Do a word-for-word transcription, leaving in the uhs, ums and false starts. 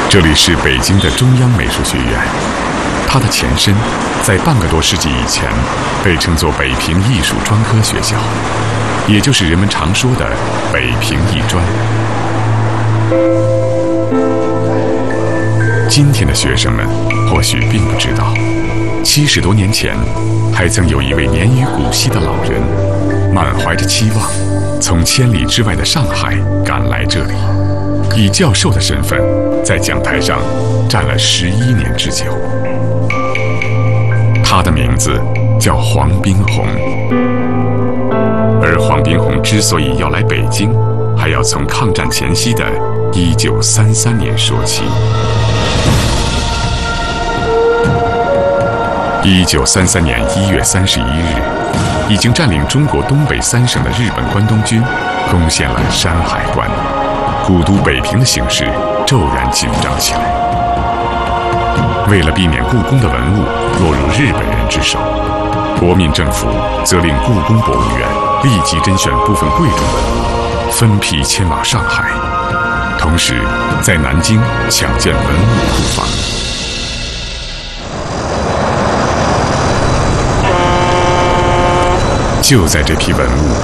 这里是北京的中央美术学院，它的前身在半个多世纪以前被称作北平艺术专科学校，也就是人们常说的北平艺专。今天的学生们或许并不知道，七十多年前，还曾有一位年逾古稀的老人，满怀着期望，从千里之外的上海赶来这里，以教授的身份在讲台上站了十一年之久。他的名字叫黄宾虹，而黄宾虹之所以要来北京，还要从抗战前夕的一九三三年说起。一九三三年一月三十一日，已经占领中国东北三省的日本关东军攻陷了山海关，古都北平的形势骤然紧张起来。为了避免故宫的文物落入日本人之手，国民政府责令故宫博物院立即甄选部分贵重文物，分批迁往上海，同时在南京抢建文物库房。就在这批文物